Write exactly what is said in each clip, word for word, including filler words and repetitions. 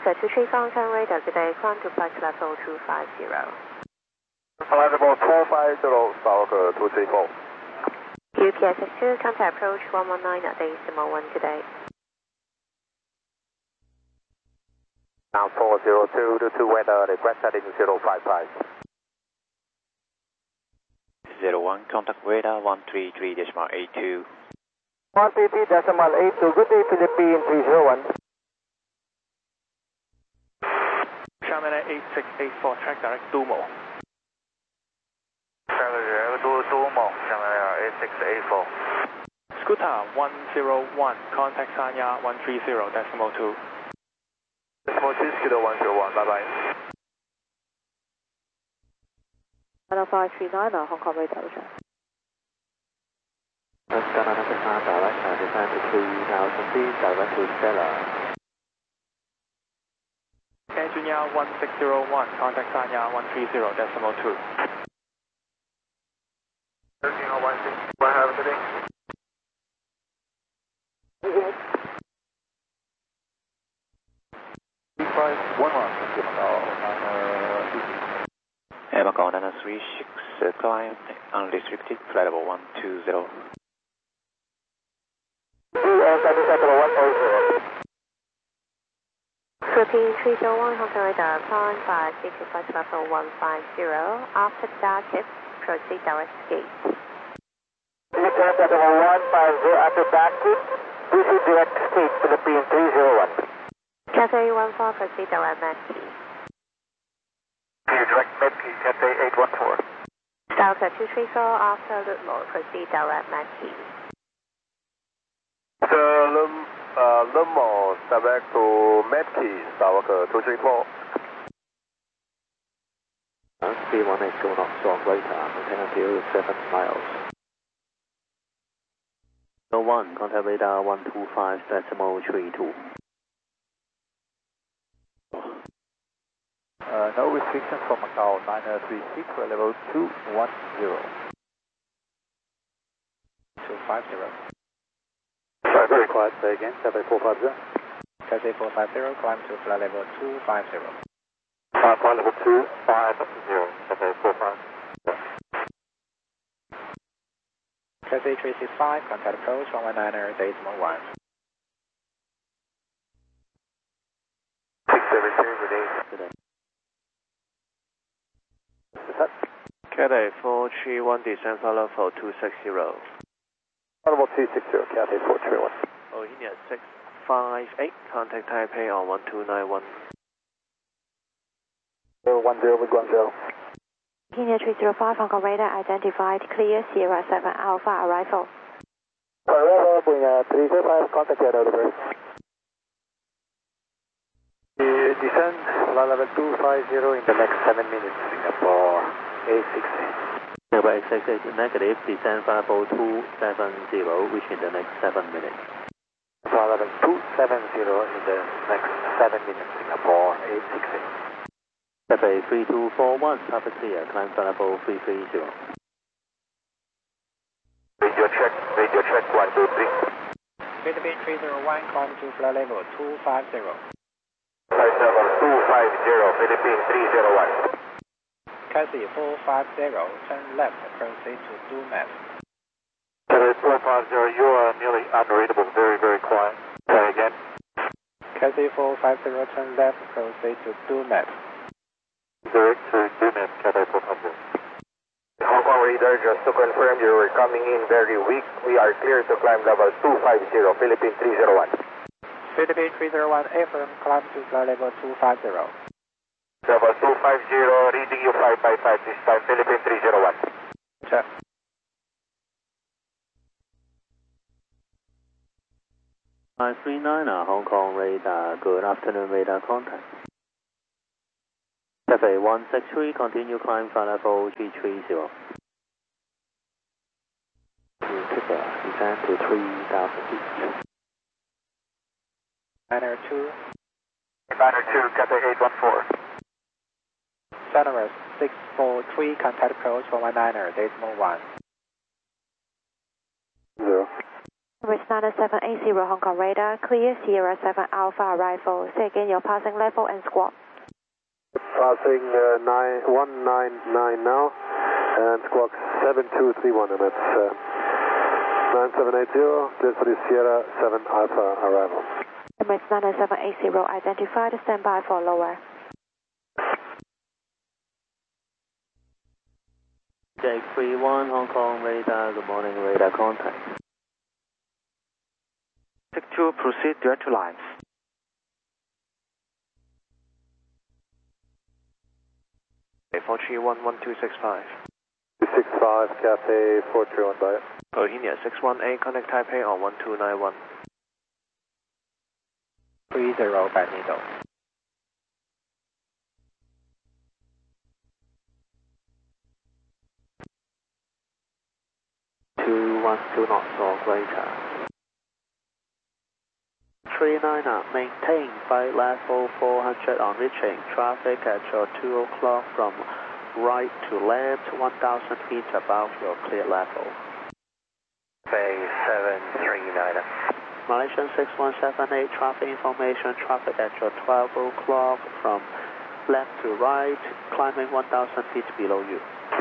Delta two three four, on radar, good day, climb to flight level two five zero. Flight level two five zero, Skyhawk two three four. U P S two, contact approach one one nine at decimal one, good day. Now four zero two to two weather, request heading zero five five. zero one, contact radar one three three decimal eight two. one three three decimal eight two, good day Philippine three zero one. Shamana eight six eight four, track direct Dumo. Track direct Dumo, Shamana eight six eight four. Scooter one zero one, contact Sanya one three zero decimal two. Decimal two, Scooter one zero one, bye bye. Channel five three nine, Hong Kong radar, Roger. Skyline direct, uh, descend to three thousand feet, direct to Stella. Engineer one six zero one, contact Sanya one three zero decimal two. thirteen oh one six, what happened today? five one one, Air Macau nine three six, uh, climb unrestricted, flight level one two zero. Philippine three zero one, Hong Kong radar, climb five six to flight level one five zero. After darkest, proceed direct gate. Flight level one five zero, after darkest, proceed direct gate, Philippine three zero one. Cathay one four, proceed direct Medkey. Direct Medkey, Cathay eight one four. Delta two three four, after Ludlow, proceed direct Medkey. Sir, Lum, uh, Lumo, direct to Medkey, Skyhawk two three four. Speed one eight two knots on radar, maintain until seven miles. zero one, contact radar one two five decimal three two. Uh, no restrictions from Macau nine three six, level two one zero. two five zero. Sorry, very quiet, say again, Cathay four five zero. Cathay four five zero, climb to flight level two five zero. Uh, flight level two five zero, Cathay four five. Cathay three six five, contact approach one one nine decimal one. six seven two, good day. Good day. Cathay four three one, descend flight level two six zero. Level two six zero, Cathay four three one. Ohina six five eight, contact Taipei on one two nine one. zero one zero with Guangzhou. Kenya three zero five, Hong Kong radar, identified, clear, Sierra seven Alpha, arrival. Arrival, bring uh, three zero five, contact at over. Descend, flight level two five zero in the next seven minutes, Singapore eight six eight. Number eight six eight, negative, descend flight level two seven zero, which in the next seven minutes. Flight level two seven zero in the next seven minutes, Singapore eight six eight. Cathay three two four one, traffic clear, climb flight level three three zero. Radio check, radio check one two three. Philippine three zero one, climb to flight level two five zero. Flight level two five zero, Philippine three zero one. Cathay four five zero, turn left, proceed to due map. Cathay four five zero, you are nearly unreadable, very, very quiet. Try again. Cathay four five zero, turn left, proceed to due map. Direct to Dunet, Cathay four five zero. Hong Kong radar, just to confirm you were coming in very weak. We are clear to climb level two five zero, Philippine three zero one. Philippine three zero one, affirm, climb to flight level two five zero. Level two five zero, reading you five five five, this time Philippine three zero one. Check. five three nine, Hong Kong radar, good afternoon radar contact. Cathay one six three, continue climb flight level three three zero. Descend to three thousand feet. Niner two. Niner two, Cathay eight one four. Center six four three, contact approach for one niner, decimal one. Zero. Emirates nine seven eight zero Hong Kong radar, clear Sierra seven Alpha arrival. Say again your passing level and squawk. Passing uh, nine, one nine nine now, and squawk seven two three one, and that's uh, nine seven eight zero, clear for the Sierra seven Alpha arrival. Emirates nine seven eight zero identified, stand by for lower. Jake three one Hong Kong radar, good morning, radar contact. Take two, proceed direct to lines. four three one one two six five. two six five, Cathay four three one, by it. Bohemia six one eight, contact Taipei on one two nine one. three zero, Magneto. two one two knots or greater. three nine up, maintain flight level four hundred on reaching. Traffic at your two o'clock from right to left, one thousand feet above your clear level. Bay seven three nine. Malaysian six one seven eight, traffic information, traffic at your twelve o'clock from left to right, climbing one thousand feet below you.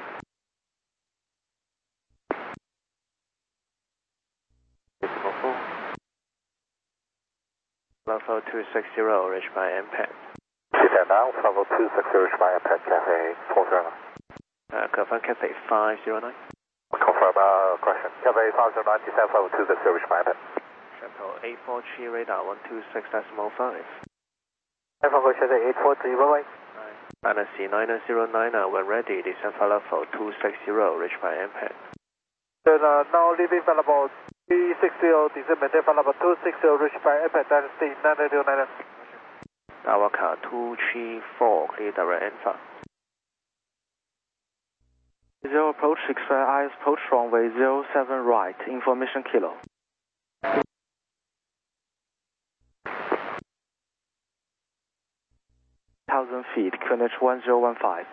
Level two six zero, reached by impact. Sit now, level two six zero, reached by impact, Cathay four zero nine. Uh, confirm Cathay five zero nine. Confirm, uh, correction. Cathay five zero nine, descent level two six zero, reached by impact. Shuttle eight four three, radar one two six decimal five. Alpha Cathay eight four three, bye bye. Dynasty nine zero nine, uh, when ready, descent for level two six zero, reached by impact. Then, uh, now leaving for level three six zero, descent maintain for level two six zero, reached by impact, Dynasty nine zero nine. Tower car two three four, clear direct Alpha. Zero approach, six five eyes approach runway zero seven right, information kilo. Thousand feet, Q N H one zero one five.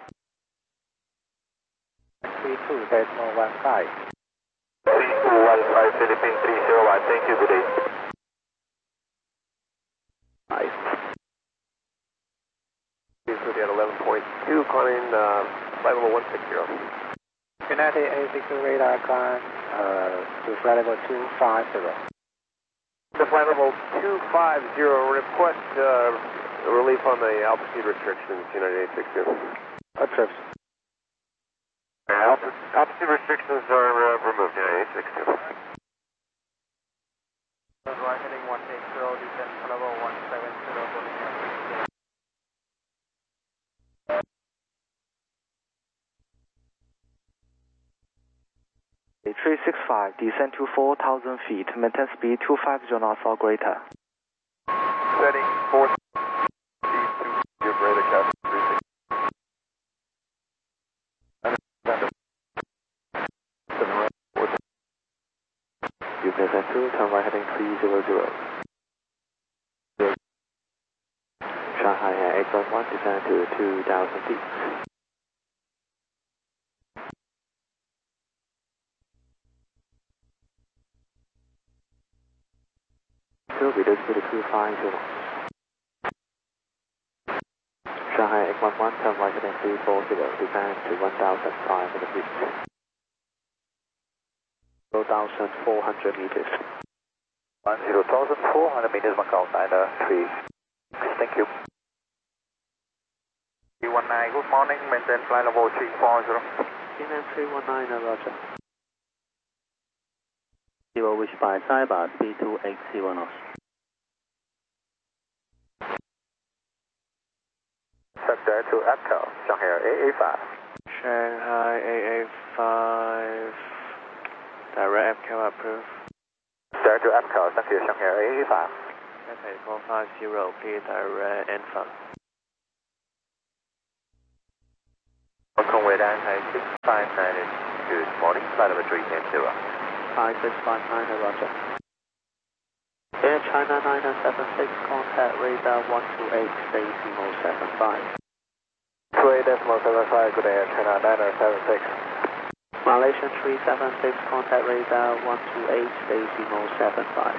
three two decimal one five. three two one five, Philippine three zero one, thank you, good day. Nice. At eleven point two, climbing uh, flight level one six zero. United eight six radar climb uh, to flight level two five zero. The flight level two five zero, request uh, relief on the altitude restrictions, United eight six zero. What trips? Altitude, altitude restrictions are uh, removed, United eight six zero. Right heading one eight zero, descent level one seven zero. three six five, descend to four thousand feet, maintain speed two five zero knots or greater. Setting four speed two, give radar cap three six. U K S two, turn right heading three zero zero. Shanghai Air eight one one, descend to two thousand feet. Reduce to the two five zero. Shanghai eight one one, turn right heading three four zero, descend to one thousand five hundred feet. one thousand four hundred meters. one thousand four hundred meters, Macau nine three. Thank you. three one nine, good morning, maintain flight level three four zero. C N N three one nine, roger. Zero, reach by Cyber, speed two eight zero knots. Sector to Echo, Shanghai A A five. Shanghai A A five, direct F Q approved. Sector to Echo, thank you, Shanghai A A five. Cathay four five zero, clear direct Alpha. Hong Kong radar six five nine, good morning, flight number three ten zero. five six five nine, roger. Air China nine seven six, contact radar one two eight, decimal seven five. two eight decimal seven five, good day, China nine seven six. Malaysian three seven six, contact radar one two eight decimal seven five.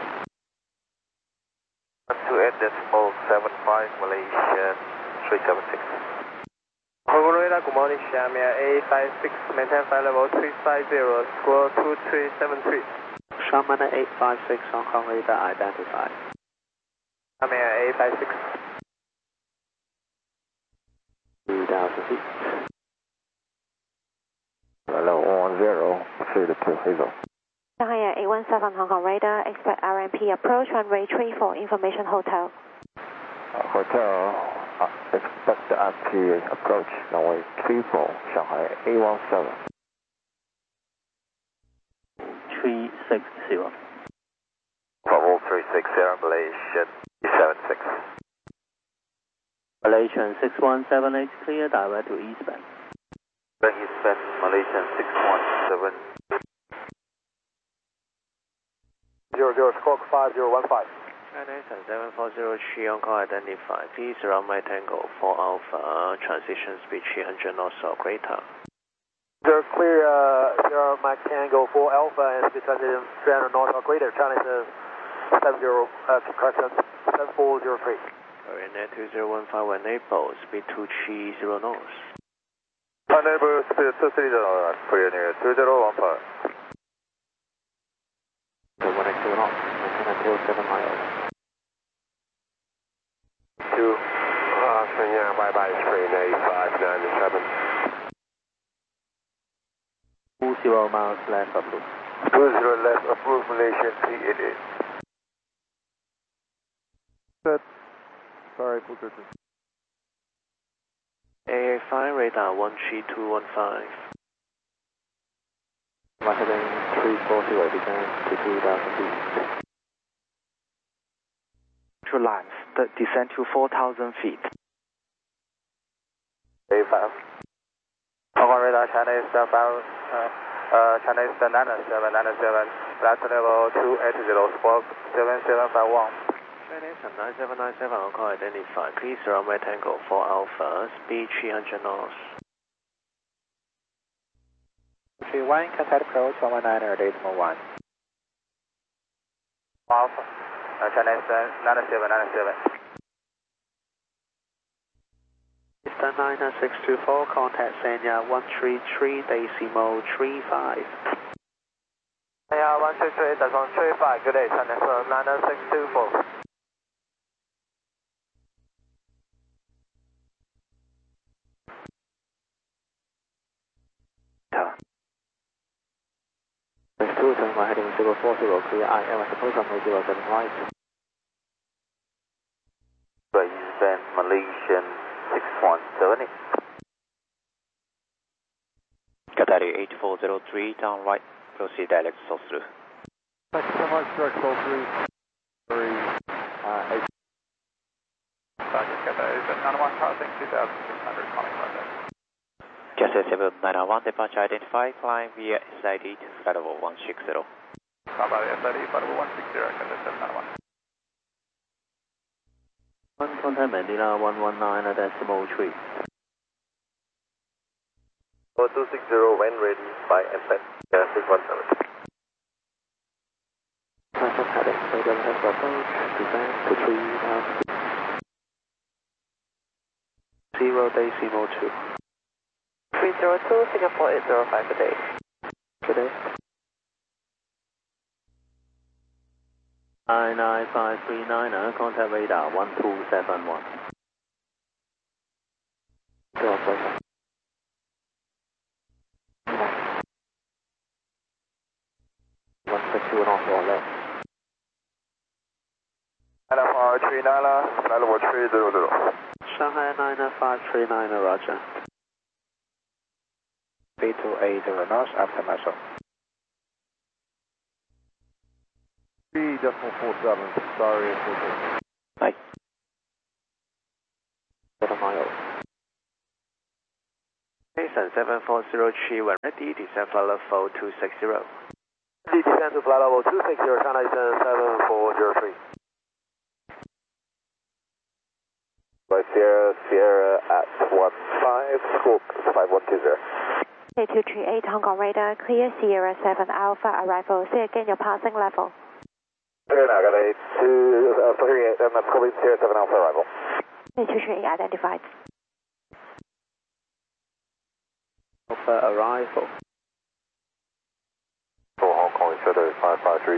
one two eight decimal seven five, Malaysian three seven six. Hong radar, good morning, Xiamen A five six, maintain flight level three five zero, square two three seven three. Xiamen eight five six, Hong Kong radar identified. Xiamen A five six. two thousand feet. Hello, one zero, three to two, Hazel. Shanghai eight one seven, Hong Kong radar, expect R M P approach, runway three four, information hotel. Uh, hotel, uh, expect the R P approach, runway three four, Shanghai eight one seven. three six zero. Bravo three six zero, Malaysian three seven six. Malaysian six one seven eight, clear direct to eastbound. Eastbound, Malaysian six one seven. Zero zero, squawk five zero one five. China seven four zero three, Hong Kong identified. Please runway Tango four Alpha, transition speed three hundred knots or greater. They're clear, uh, zero Mac Tango four Alpha and speed transition three hundred knots or greater. China is seven zero, uh, correction, seven four zero three. Mariner two zero one five when able, speed two three zero knots. Enable speed two three zero, Mariner two zero one five. one eight two knots, maintain until seven miles. Two, uh, Shenyang, bye bye, screen eight five nine seven. two zero miles left approved. Two zero left, approved, Malaysian three eight eight. Good. Sorry, full distance. A five radar one three two one five. Heading three four zero, descend to two thousand feet. To land, descend to four thousand feet. A five. Hong Kong radar, China is five, uh, uh, China is nine seven nine seven, flight level two eight zero, squawk seven seven five one. China nine seven nine seven, Hong Kong identified. Please runway Tango four Alpha, speed three hundred knots. three one, contact approach one one nine decimal one. Alpha, uh, China is nine seven nine seven. Eastern nine six two four, contact Sanya one three three decimal three five. Yeah, one three three decimal three five, good day, China nine six two four. two, turn right heading zero four zero, clear I L, approach runway zero seven right. Eastbound, Malaysian six one seven eight. Qatari eight four zero three, down right, proceed direct south through. Thank you so much, direct call three, three, uh, eight. Target Qatar is at nine one, passing two thousand six hundred, calling London. Just seven nine one, departure identified, climb via S I D to flight level one six zero. Papa S I D, flight level one six zero, Qatar seven nine one. One contact Manila one one nine decimal three. four two six zero, when ready by M P E T, yeah, six one seven. Contact heading, radar has approach, descend to three thousand feet. Zero decimal two. three zero two, Singapore eight zero five, good day. Good day. nine nine five three nine, contact radar one two seven one. Go on, one six two and off one left. Nine five three nine, flight level three zero zero. Shanghai nine five three nine, roger. B two eight zero knots, after muscle. three decimal four seven, sorry, full distance. Bye. Seven miles. Jason seven four zero three, when ready, descend flight level two six zero. Descend to flight level two six zero, China Eastern seven four zero three. By Sierra, Sierra at one five, squawk five one two zero. K two three eight Hong Kong radar, clear Sierra seven Alpha arrival. Say again your passing level. Okay, now got a two, uh, three eight, and that's copy Sierra seven Alpha arrival. K two three eight identified. Alpha arrival. For Hong Kong, Shadow five five three.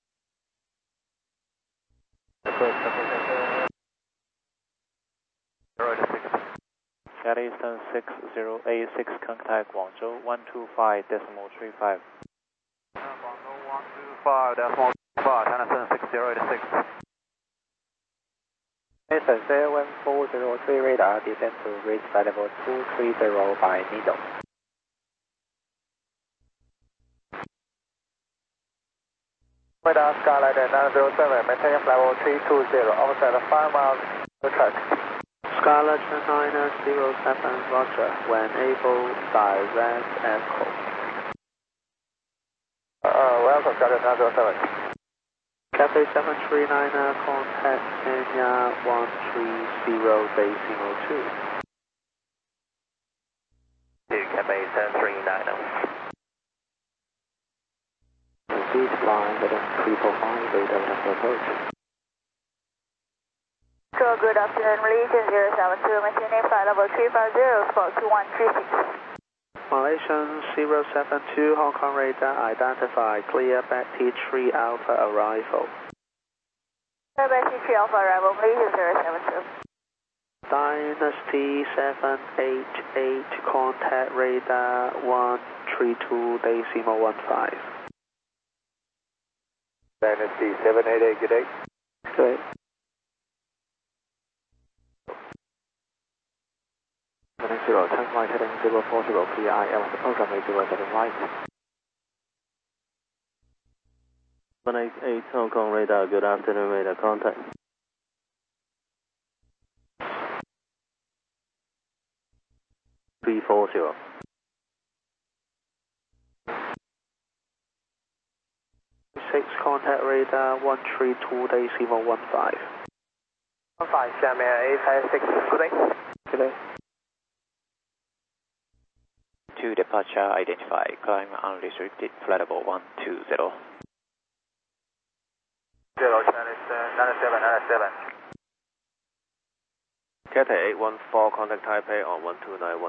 Charlie Eastern six zero eight six, contact Guangzhou one two five decimal three five. Guangzhou one two five decimal three five, Anderson six zero eight six. Eastern seven four zero three radar, descend to reach flight level two three zero by Needle. Radar Skyline nine zero seven, maintain flight level three two zero, outside five miles to track. Skyline nine zero seven, roger. When able, direct echo. Uh, welcome, Skyline nine zero seven. Cathay seven three nine, contact Kenya one three zero decimal two. Cathay seven three nine. Proceed flying within three four five, radar left approach. So good afternoon, Malaysian zero seven two, maintaining flight level three five zero, squawk two one three six. Malaysian zero seven two, Hong Kong radar identified, clear back T three Alpha arrival. Clear back T three Alpha arrival, Malaysian zero seven two. Dynasty seven eight eight, contact radar one three two decimal one five. Dynasty seven eight eight, good day. Good. Zero, ten right heading zero four zero, clear I L, the program is zero seven right. one eight eight Hong Kong radar, good afternoon, radar contact. three four zero. six, contact radar one three two decimal one five. one five, Xiamen eight five six, good day. Good day. Two departure identified, climb unrestricted, flight level one two zero. Zero, Charlie nine seven nine seven. Cathay eight one four, contact Taipei on one two nine one.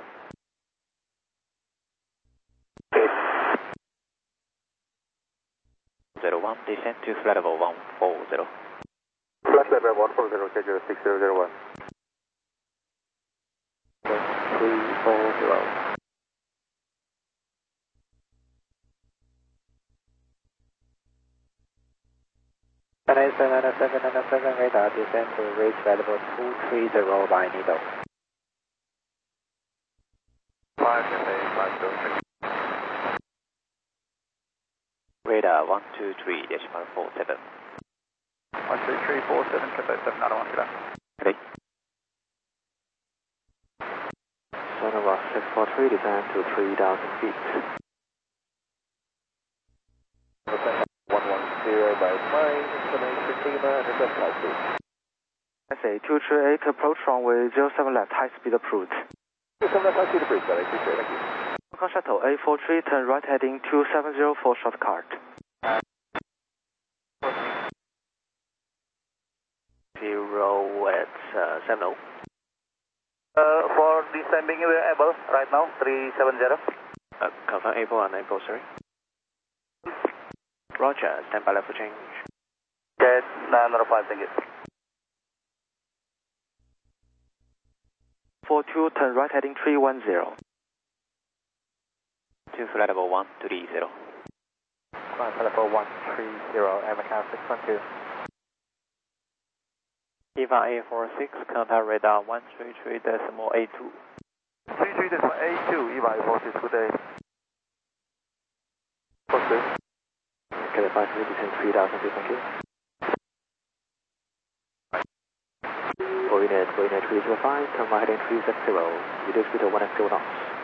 zero one, descend to flight level one four zero. Flight level one four zero, schedule six zero zero one. three four zero. Cathay seven nine seven nine seven radar, descend to reach flight level two three zero by Needle. five, Cathay five zero six. Radar one two three decimal four seven. one three three four seven, Cathay seven nine one, good day. Ready? Sonora six four three, descend to three thousand feet. one one zero by mine, information Lima, and the flight please. S A two three eight, approach runway zero seven left, high speed approved. zero seven left, high speed approved, I appreciate it, thank you. Hong Kong Shuttle eight four three, turn right heading two seven zero for shortcut. Zero at uh, seven oh. Uh, for descending, we are able right now, three seven zero. Uh, confirm able and able, sorry. Roger, stand by left for change. Jet nine zero five, thank you. four two, turn right heading three one zero. To flight level one three zero. Climb flight level one three zero, American six one two. Eva eight four six, contact radar one three three decimal eight two. three three decimal eight two, Eva eight four six, good day. Okay. Cathay five three, descend three thousand feet, thank you. Coordinate, coordinate three zero five, turn right heading three zero, reduce speed to one X zero knots.